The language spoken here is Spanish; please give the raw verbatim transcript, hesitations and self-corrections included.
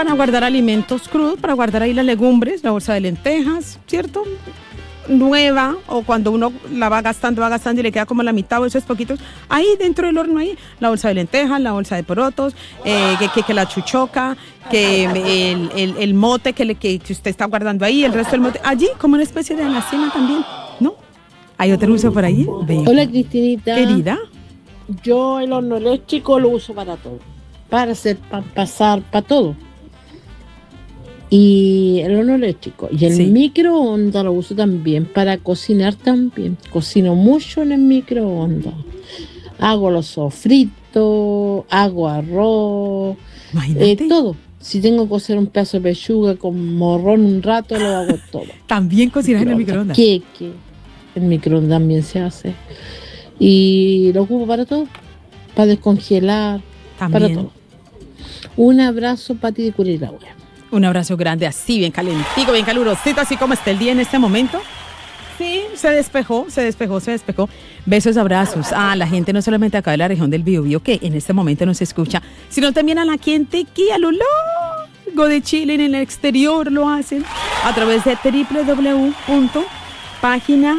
para guardar alimentos crudos, para guardar ahí las legumbres, la bolsa de lentejas, ¿cierto? Nueva, o cuando uno la va gastando, va gastando y le queda como la mitad o esos poquitos, ahí dentro del horno, ahí, la bolsa de lentejas, la bolsa de porotos, eh, que, que, que la chuchoca, que el, el, el mote que, le, que, que usted está guardando ahí, el resto del mote, allí como una especie de alacena también, ¿no? ¿Hay otro uso por ahí? Veo. Hola, Cristinita. Querida. Yo el horno eléctrico lo uso para todo, para hacer, para pasar, para todo. Y el horno eléctrico y el sí. microondas lo uso también para cocinar también. Cocino mucho en el microondas. Hago los sofritos, hago arroz, eh, todo. Si tengo que hacer un pedazo de pechuga con morrón un rato, lo hago todo. ¿También cocinas en el microondas? Queque, el microondas también se hace. Y lo ocupo para todo, para descongelar, también. Para todo. Un abrazo para ti de Curilagüe. Un abrazo grande, así bien calentico, bien calurosito, así como está el día en este momento. Sí, se despejó, se despejó, se despejó. Besos, abrazos a la gente no solamente acá de la región del Biobío, que en este momento nos escucha, sino también a la gente que a lo largo de Chile, en el exterior, lo hacen a través de doble u doble u doble u punto página